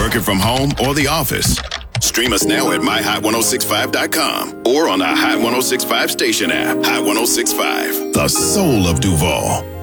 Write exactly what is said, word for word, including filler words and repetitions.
working from home or the office. Stream us now at my hot ten sixty-five dot com or on the Hot ten sixty-five station app. Hot ten sixty-five, the soul of Duval.